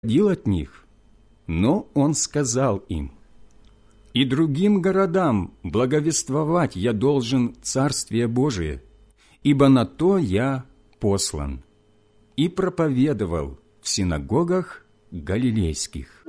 отходил от них, но Он сказал им: «И другим городам благовествовать я должен Царствие Божие, ибо на то я послан». И проповедовал в синагогах галилейских.